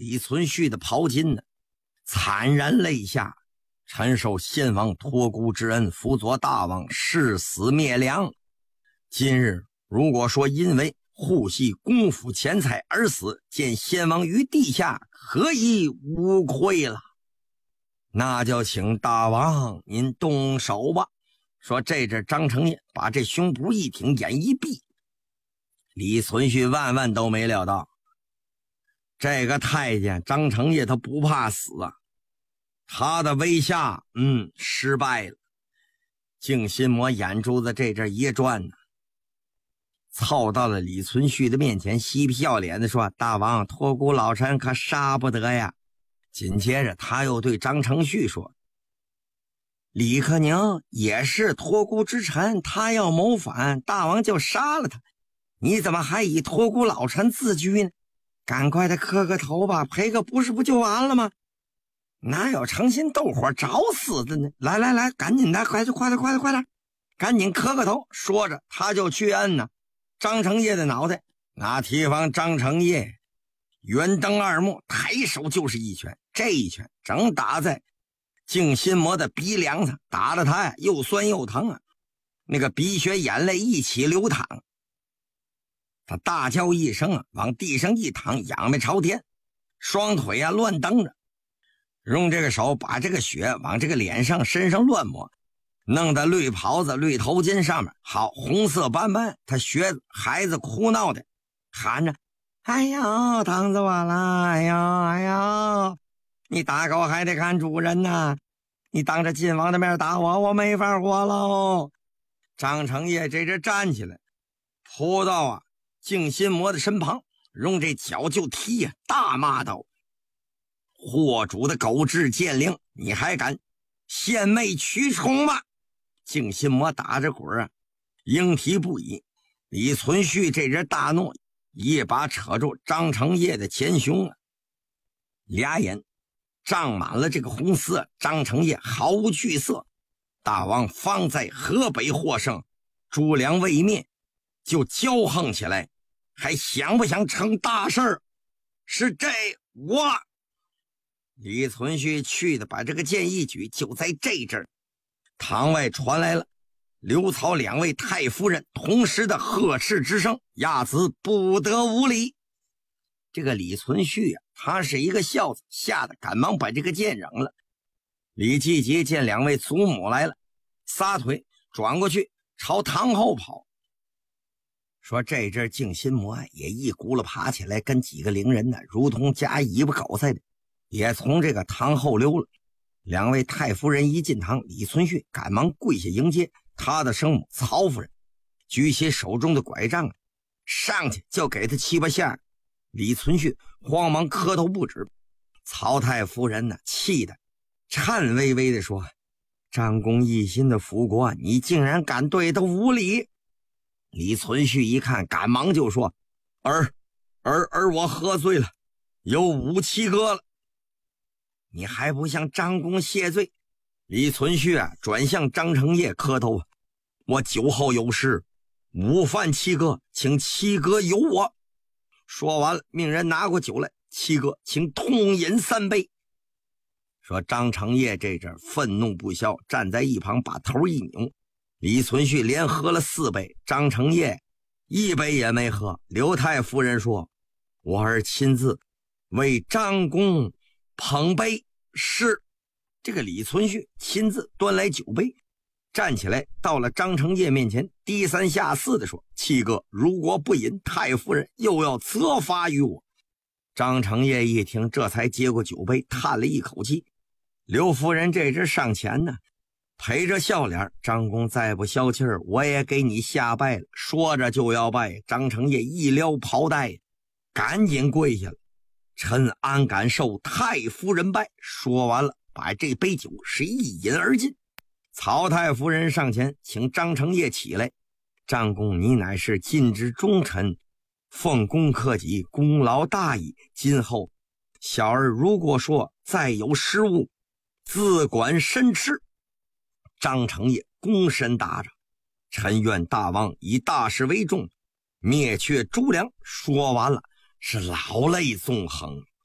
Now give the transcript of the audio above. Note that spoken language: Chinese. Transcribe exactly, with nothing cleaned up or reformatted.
李存勖的袍襟呢，惨然泪下，臣受先王托孤之恩，辅佐大王誓死灭梁。今日如果说因为护系公府钱财而死，见先王于地下，何以无愧了？那就请大王您动手吧。说这阵张承业把这胸脯一挺，眼一闭，李存勖万万都没料到，这个太监张承业他不怕死啊，他的威吓嗯失败了。静心魔眼珠子这阵一转呢，凑到了李存勖的面前，嬉皮笑脸的说：大王托孤老臣可杀不得呀。紧接着他又对张承旭说：李克宁也是托孤之臣，他要谋反，大王就杀了他，你怎么还以托孤老臣自居呢？赶快的磕个头吧，赔个不是不就完了吗？哪有诚心斗火找死的呢？来来来，赶紧的，快点快点快点快点，赶紧磕个头。说着他就去摁呢张承业的脑袋。那提防张承业圆瞪二目，抬手就是一拳，这一拳正打在静心魔的鼻梁上，打得他呀又酸又疼啊，那个鼻血眼泪一起流淌。他大叫一声啊，往地上一躺，仰面朝天，双腿啊乱蹬着，用这个手把这个血往这个脸上身上乱抹，弄得绿袍子绿头巾上面好红色斑斑。他学孩子哭闹的喊着：哎呀疼死我了，哎呀哎呀，你打狗还得看主人呐，你当着晋王的面打我，我没法活喽。张承业这阵站起来，扑到啊静心魔的身旁，用这脚就踢呀，大骂道：祸主的狗彘贱灵，你还敢献媚取宠吗？静心魔打着滚啊，应啼不已。李存勖这人大怒，一把扯住张承业的前胸啊，俩眼胀满了这个红丝。张承业毫无惧色：大王方在河北获胜，诸梁未灭，就骄横起来，还想不想成大事？是这我。李存勖去的把这个剑一举，就在这阵儿，堂外传来了刘曹两位太夫人同时的呵斥之声：亚子不得无礼。这个李存勖啊，他是一个孝子，吓得赶忙把这个剑扔了。李继杰见两位祖母来了，撒腿转过去朝堂后跑。说这阵静心魔也一轱辘爬起来，跟几个伶人呢如同夹尾巴狗似的，也从这个堂后溜了。两位太夫人一进堂，李存勖赶忙跪下迎接他的生母曹夫人，举起手中的拐杖上去就给他七八下。李存勖慌忙磕头不止。曹太夫人呢气得颤巍巍地说：张公一心的辅国，你竟然敢对他无礼。李存勖一看，赶忙就说：儿儿儿我喝醉了，有五七哥了。你还不向张公谢罪？李存勖啊转向张承业磕头：我酒后有失，午饭七哥，请七哥有我。说完了，命人拿过酒来：七哥请痛饮三杯。说张承业这阵愤怒不消，站在一旁把头一扭。李存勖连喝了四杯，张承业一杯也没喝。刘太夫人说：我儿亲自为张公捧杯。是。这个李存勖亲自端来酒杯，站起来到了张承业面前，低三下四的说：七哥如果不饮，太夫人又要责罚于我。张承业一听，这才接过酒杯，叹了一口气。刘夫人这只上前呢，陪着笑脸：张公再不消气儿，我也给你下拜了。说着就要拜，张承业一撩袍带，赶紧跪下了：臣安敢受太夫人拜。说完了，把这杯酒是一饮而尽。曹太夫人上前请张承业起来：张公你乃是晋之忠臣，奉公克己，功劳大矣。今后小儿如果说再有失误，自管申斥。张承业躬身答着：臣愿大王以大事为重，灭却诸梁。说完了是老泪纵横。